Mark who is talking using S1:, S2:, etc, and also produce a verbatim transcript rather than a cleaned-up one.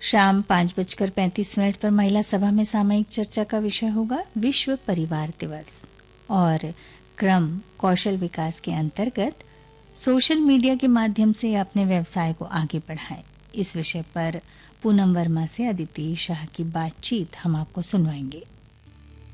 S1: शाम पाँच बजकर पैंतीस मिनट पर महिला सभा में सामयिक चर्चा का विषय होगा विश्व परिवार दिवस और क्रम कौशल विकास के अंतर्गत सोशल मीडिया के माध्यम से अपने व्यवसाय को आगे बढ़ाएं। इस विषय पर पूनम वर्मा से अदिति शाह की बातचीत हम आपको सुनवाएंगे।